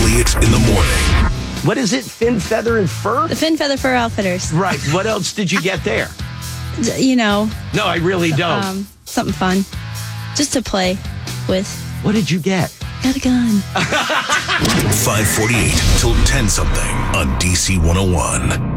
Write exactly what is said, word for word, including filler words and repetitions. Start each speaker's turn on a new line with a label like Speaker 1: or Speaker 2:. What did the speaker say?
Speaker 1: Elliott in the morning.
Speaker 2: What is it? Fin, feather, and fur?
Speaker 3: The Fin Feather Fur Outfitters.
Speaker 2: Right. What else did you get there?
Speaker 3: You know.
Speaker 2: No, I really don't.
Speaker 3: Um, something fun. Just to play with.
Speaker 2: What did you get?
Speaker 3: Got a gun.
Speaker 1: five forty-eight till ten something on D C one oh one.